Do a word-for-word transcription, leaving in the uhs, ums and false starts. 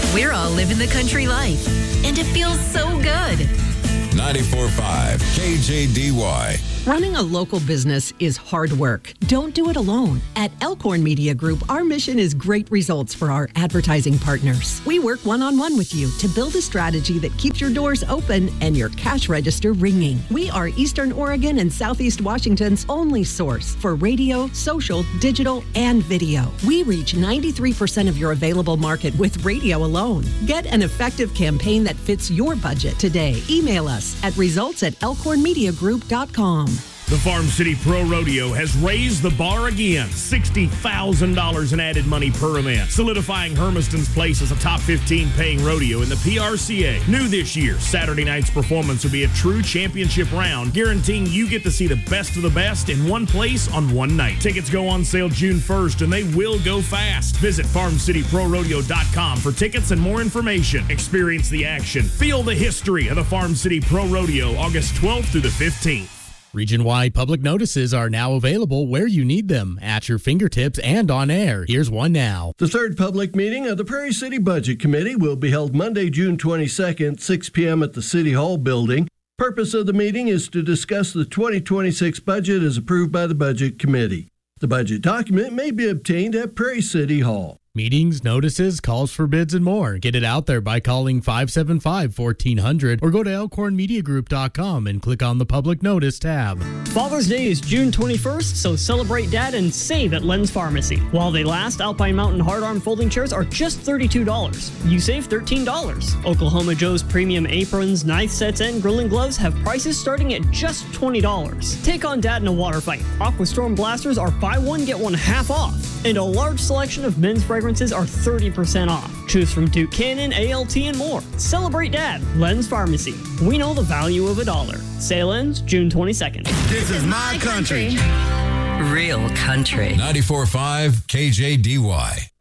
We're all living the country life, and it feels so good. ninety-four point five K J D Y. Running a local business is hard work. Don't do it alone. At Elkhorn Media Group, our mission is great results for our advertising partners. We work one-on-one with you to build a strategy that keeps your doors open and your cash register ringing. We are Eastern Oregon and Southeast Washington's only source for radio, social, digital, and video. We reach ninety-three percent of your available market with radio alone. Get an effective campaign that fits your budget today. Email us at results at elkhorn media group dot com. The Farm City Pro Rodeo has raised the bar again. sixty thousand dollars in added money per event, solidifying Hermiston's place as a top fifteen paying rodeo in the P R C A. New this year, Saturday night's performance will be a true championship round, guaranteeing you get to see the best of the best in one place on one night. Tickets go on sale June first, and they will go fast. Visit farm city pro rodeo dot com for tickets and more information. Experience the action. Feel the history of the Farm City Pro Rodeo, August twelfth through the fifteenth. Region-wide public notices are now available where you need them, at your fingertips and on air. Here's one now. The third public meeting of the Prairie City Budget Committee will be held Monday, June twenty-second, six p.m. at the City Hall building. Purpose of the meeting is to discuss the twenty twenty-six budget as approved by the Budget Committee. The budget document may be obtained at Prairie City Hall. Meetings, notices, calls for bids, and more. Get it out there by calling five seven five, fourteen hundred or go to elkhorn media group dot com and click on the Public Notice tab. Father's Day is June twenty-first, so celebrate Dad and save at Len's Pharmacy. While they last, Alpine Mountain hard arm folding chairs are just thirty-two dollars. You save thirteen dollars. Oklahoma Joe's premium aprons, knife sets, and grilling gloves have prices starting at just twenty dollars. Take on Dad in a water fight. Aquastorm blasters are buy one, get one half off. And a large selection of men's fragrances are thirty percent off. Choose from Duke Cannon, A L T, and more. Celebrate Dad. Len's Pharmacy. We know the value of a dollar. Sale ends June twenty-second. This is my country. Real country. ninety-four point five K J D Y.